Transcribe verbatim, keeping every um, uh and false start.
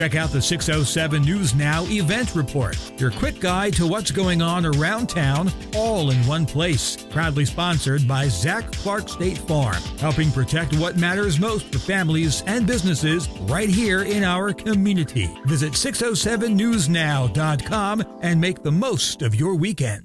Check out the six oh seven News Now event report, your quick guide to what's going on around town, all in one place. Proudly sponsored by Zach Clark State Farm, helping protect what matters most for families and businesses right here in our community. Visit six oh seven news now dot com and make the most of your weekend.